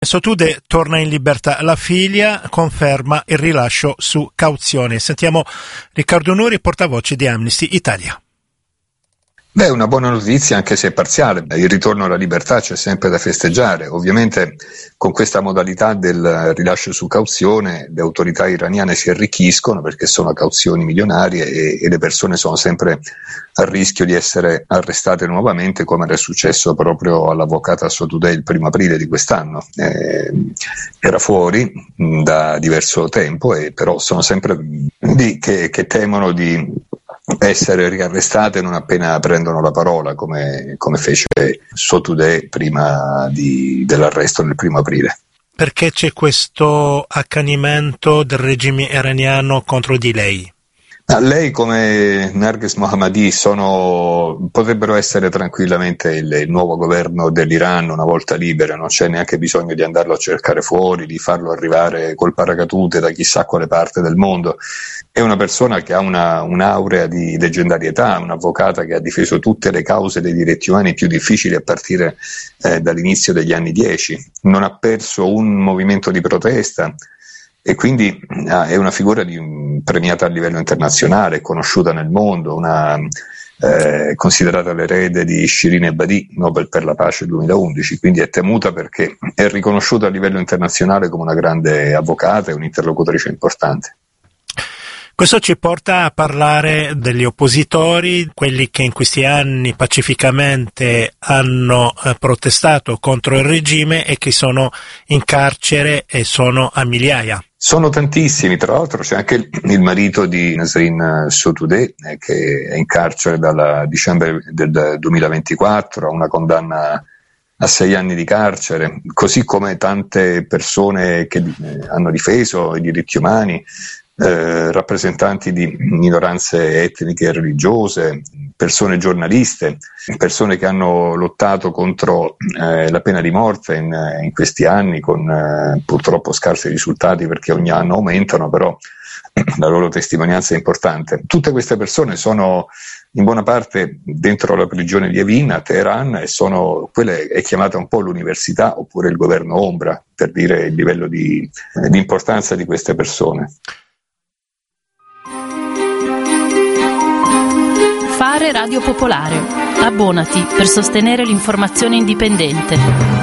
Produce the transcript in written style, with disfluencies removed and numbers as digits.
Sotoudeh torna in libertà. La figlia conferma il rilascio su cauzione. Sentiamo Riccardo Nuri, portavoce di Amnesty Italia. Beh, una buona notizia, anche se parziale. Il ritorno alla libertà c'è sempre da festeggiare. Ovviamente con questa modalità del rilascio su cauzione le autorità iraniane si arricchiscono perché sono cauzioni milionarie e le persone sono sempre a rischio di essere arrestate nuovamente, come era successo proprio all'avvocata Sotoudeh il 1 aprile di quest'anno. Era fuori da diverso tempo e però sono sempre lì che temono di essere riarrestate non appena prendono la parola, come fece Sotoudeh prima dell'arresto del 1 aprile. Perché c'è questo accanimento del regime iraniano contro di lei? Lei come Narges Mohammadi potrebbero essere tranquillamente il nuovo governo dell'Iran una volta libera, non c'è neanche bisogno di andarlo a cercare fuori, di farlo arrivare col paracadute da chissà quale parte del mondo. È una persona che ha un'aurea di leggendarietà, un'avvocata che ha difeso tutte le cause dei diritti umani più difficili a partire dall'inizio degli anni 10, non ha perso un movimento di protesta e quindi è una figura premiata a livello internazionale, conosciuta nel mondo, considerata l'erede di Shirin Ebadi, Nobel per la pace 2011, quindi è temuta perché è riconosciuta a livello internazionale come una grande avvocata e un'interlocutrice importante. Questo ci porta a parlare degli oppositori, quelli che in questi anni pacificamente hanno protestato contro il regime e che sono in carcere e sono a migliaia. Sono tantissimi, tra l'altro c'è anche il marito di Nasrin Sotoudeh che è in carcere dal dicembre del 2024, ha una condanna a 6 anni di carcere, così come tante persone che hanno difeso i diritti umani, rappresentanti di minoranze etniche e religiose, persone giornaliste, persone che hanno lottato contro la pena di morte in questi anni con purtroppo scarsi risultati perché ogni anno aumentano, però la loro testimonianza è importante. Tutte queste persone sono in buona parte dentro la prigione di Evin a Teheran e quella è chiamata un po' l'università oppure il governo ombra, per dire il livello di importanza di queste persone. Fare Radio Popolare. Abbonati per sostenere l'informazione indipendente.